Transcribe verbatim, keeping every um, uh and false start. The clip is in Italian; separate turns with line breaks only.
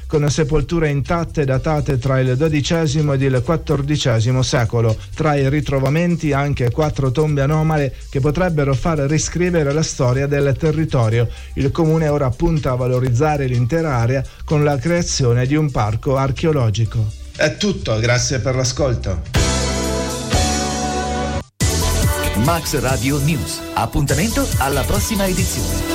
con sepolture intatte datate tra il dodicesimo ed il quattordicesimo secolo. Tra i ritrovamenti anche quattro tombe anomale che potrebbero far riscrivere la storia del territorio. Il comune ora punta a valorizzare l'intera area con la creazione di un parco archeologico. È tutto, grazie per l'ascolto.
Max Radio News. Appuntamento alla prossima edizione.